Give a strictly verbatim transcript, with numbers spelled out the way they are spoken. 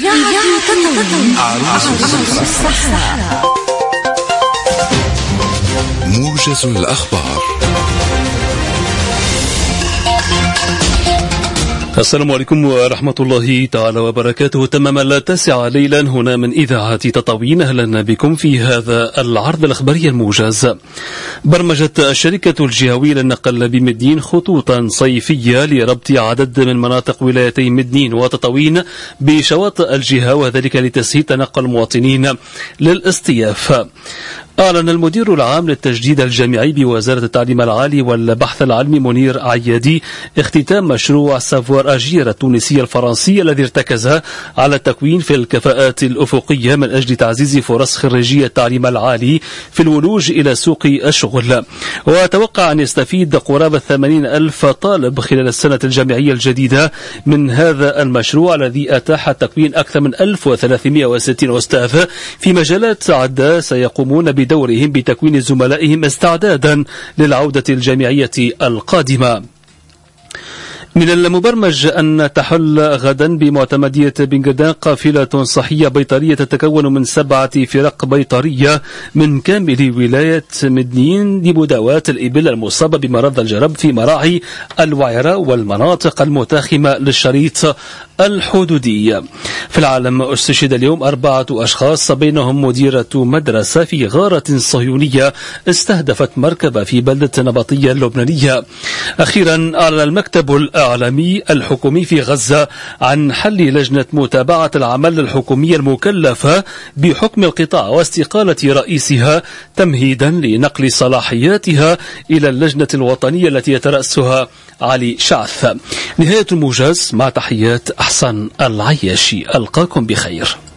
إذاعة تطوين عروس الصحراء. موجز الأخبار. السلام عليكم ورحمة الله تعالى وبركاته. تمام التاسعة ليلا هنا من إذاعة تطوين. أهلا بكم في هذا العرض الأخباري الموجز. برمجت الشركة الجهوية للنقل بمدين خطوطا صيفية لربط عدد من مناطق ولايتي مدين وتطوين بشواطئ الجهة، وذلك لتسهيل تنقل المواطنين للاصطياف. أعلن المدير العام للتجديد الجامعي بوزارة التعليم العالي والبحث العلمي منير عيادي اختتام مشروع سافوار أجير التونسي الفرنسي الذي ارتكز على التكوين في الكفاءات الأفقية من أجل تعزيز فرص خريجي التعليم العالي في الولوج إلى سوق الشغل. وتوقع أن يستفيد قرابة ثمانين ألف طالب خلال السنة الجامعية الجديدة من هذا المشروع الذي أتاح تكوين أكثر من ألف وثلاثمئة وستين أستاذ في مجالات عدة سيقومون بدورهم بتكوين زملائهم استعدادا للعودة الجامعية القادمة. من المبرمج أن تحل غدا بمعتمدية بنغدان قافلة صحية بيطرية تتكون من سبعة فرق بيطرية من كامل ولاية مدين لمداواة الإبل المصابة بمرض الجرب في مراعي الوعرة والمناطق المتاخمة للشريط الحدودي. في العالم استشهد اليوم أربعة أشخاص بينهم مديرة مدرسة في غارة صهيونية استهدفت مركبة في بلدة نبطية اللبنانية. أخيرا أعلن المكتب الإعلامي الحكومي في غزة عن حل لجنة متابعة العمل الحكومية المكلفة بحكم القطاع واستقالة رئيسها تمهيدا لنقل صلاحياتها إلى اللجنة الوطنية التي يترأسها علي شعث. نهاية الموجز، مع تحيات أحسن العياشي، ألقاكم بخير.